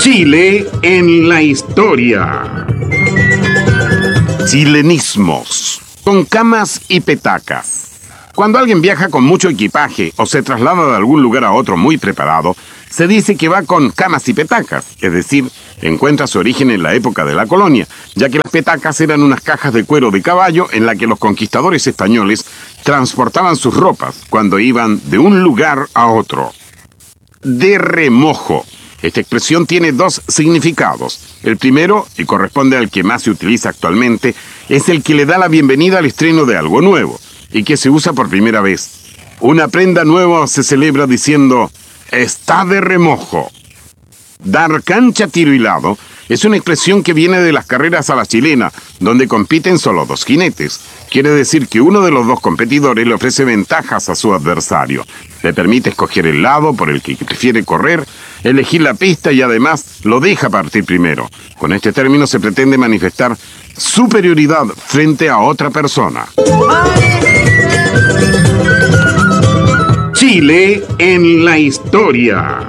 Chile en la historia. Chilenismos, con camas y petacas. Cuando alguien viaja con mucho equipaje o se traslada de algún lugar a otro muy preparado, se dice que va con camas y petacas, es decir, encuentra su origen en la época de la colonia, ya que las petacas eran unas cajas de cuero de caballo en la que los conquistadores españoles transportaban sus ropas cuando iban de un lugar a otro. De remojo. Esta expresión tiene dos significados. El primero, y corresponde al que más se utiliza actualmente, es el que le da la bienvenida al estreno de algo nuevo, y que se usa por primera vez. Una prenda nueva se celebra diciendo, está de remojo. Dar cancha, tiro y lado es una expresión que viene de las carreras a la chilena, donde compiten solo dos jinetes. Quiere decir que uno de los dos competidores le ofrece ventajas a su adversario. Le permite escoger el lado por el que prefiere correr, elegir la pista y además lo deja partir primero. Con este término se pretende manifestar superioridad frente a otra persona. Chile en la historia.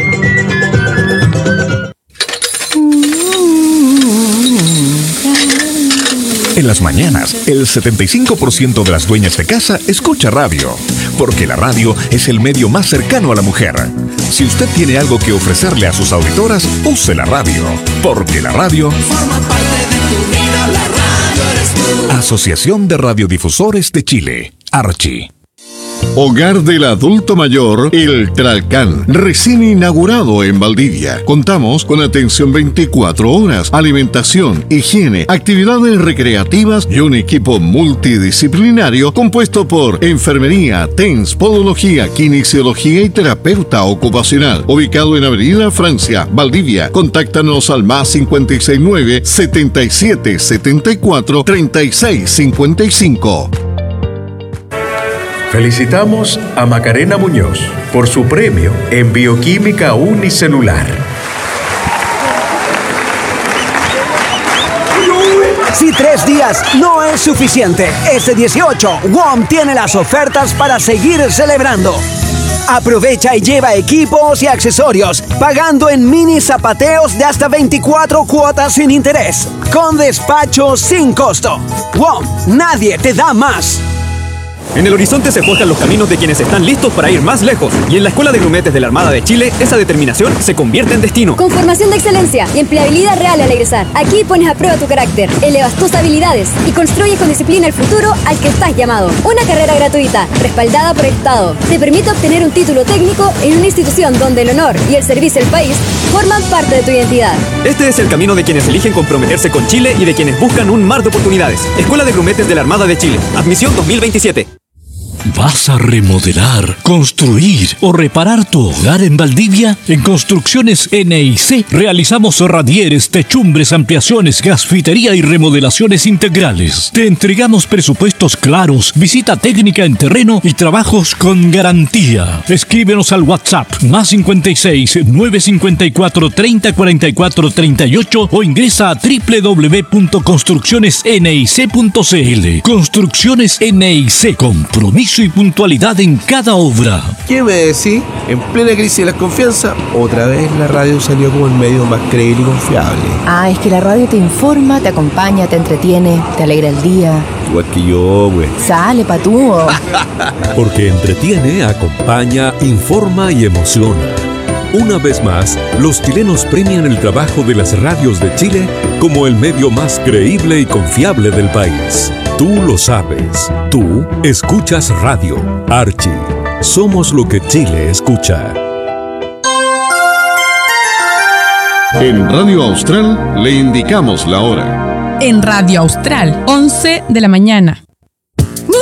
En las mañanas, el 75% de las dueñas de casa escucha radio, porque la radio es el medio más cercano a la mujer. Si usted tiene algo que ofrecerle a sus auditoras, use la radio, porque la radio forma parte de tu vida, la radio eres tú. Asociación de Radiodifusores de Chile, Archi. Hogar del Adulto Mayor, El Tralcán, recién inaugurado en Valdivia. Contamos con atención 24 horas, alimentación, higiene, actividades recreativas y un equipo multidisciplinario compuesto por enfermería, TENS, podología, kinesiología y terapeuta ocupacional. Ubicado en Avenida Francia, Valdivia. Contáctanos al +569 77 74 36 55. Felicitamos a Macarena Muñoz por su premio en Bioquímica Unicelular. Si 3 días no es suficiente, este 18, WOM tiene las ofertas para seguir celebrando. Aprovecha y lleva equipos y accesorios, pagando en mini zapateos de hasta 24 cuotas sin interés, con despacho sin costo. WOM, nadie te da más. En el horizonte se forjan los caminos de quienes están listos para ir más lejos. Y en la Escuela de Grumetes de la Armada de Chile, esa determinación se convierte en destino. Con formación de excelencia y empleabilidad real al egresar. Aquí pones a prueba tu carácter, elevas tus habilidades y construyes con disciplina el futuro al que estás llamado. Una carrera gratuita, respaldada por el Estado, te permite obtener un título técnico en una institución donde el honor y el servicio al país forman parte de tu identidad. Este es el camino de quienes eligen comprometerse con Chile y de quienes buscan un mar de oportunidades. Escuela de Grumetes de la Armada de Chile. Admisión 2027. ¿Vas a remodelar, construir o reparar tu hogar en Valdivia? En Construcciones NIC realizamos radieres, techumbres, ampliaciones, gasfitería y remodelaciones integrales. Te entregamos presupuestos claros, visita técnica en terreno y trabajos con garantía. Escríbenos al WhatsApp +56 954 30 44 38 o ingresa a www.construccionesnic.cl. Construcciones NIC, compromiso y puntualidad en cada obra. ¿Qué me decís? En plena crisis de la confianza, otra vez la radio salió como el medio más creíble y confiable. Ah, es que la radio te informa, te acompaña, te entretiene, te alegra el día. Igual que yo, güey. Sale, patúo. Porque entretiene, acompaña, informa y emociona. Una vez más, los chilenos premian el trabajo de las radios de Chile como el medio más creíble y confiable del país. Tú lo sabes. Tú escuchas radio. Archi. Somos lo que Chile escucha. En Radio Austral le indicamos la hora. En Radio Austral, 11 de la mañana.